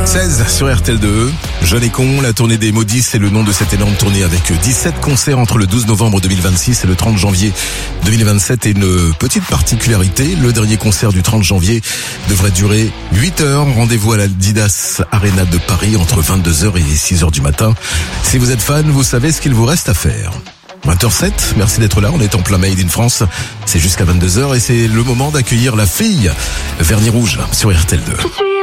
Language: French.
16 sur RTL2. Jeune et con, la tournée des Maudits, c'est le nom de cette énorme tournée avec 17 concerts entre le 12 novembre 2026 et le 30 janvier 2027. Et une petite particularité, le dernier concert du 30 janvier devrait durer 8 heures. Rendez-vous à l'Adidas Arena de Paris entre 22h et 6h du matin. Si vous êtes fan, vous savez ce qu'il vous reste à faire. 20h07, merci d'être là, on est en plein Made in France, c'est jusqu'à 22h et c'est le moment d'accueillir la fille Vernis Rouge sur RTL2.